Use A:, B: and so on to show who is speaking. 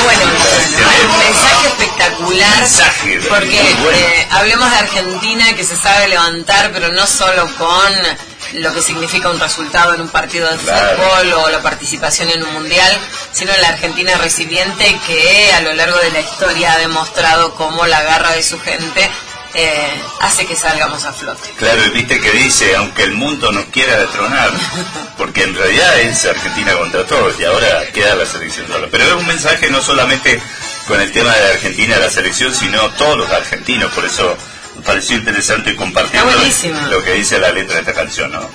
A: bueno, un mensaje espectacular.
B: Mensaje,
A: porque
B: bueno.
A: Hablemos de Argentina, que se sabe levantar, pero no solo con lo que significa un resultado en un partido de fútbol o la participación en un mundial, sino en la Argentina resiliente, que a lo largo de la historia ha demostrado cómo la garra de su gente hace que salgamos a flote.
B: Claro, y viste que dice, aunque el mundo nos quiera destronar, porque en realidad es Argentina contra todos, y ahora queda la selección sola. Pero es un mensaje no solamente con el tema de Argentina, la selección, sino todos los argentinos, por eso me pareció interesante compartir lo que dice la letra de esta canción, ¿no?